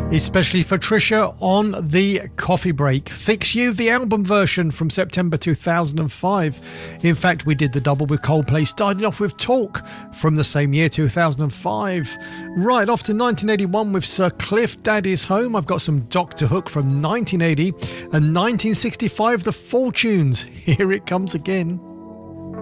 Especially for Trisha on the coffee break. Fix You, the album version from September 2005. In fact, we did the double with Coldplay, starting off with Talk from the same year, 2005. Right off to 1981 with Sir Cliff Daddy's Home. I've got some Doctor Hook from 1980 and 1965, The Fortunes. Here it comes again.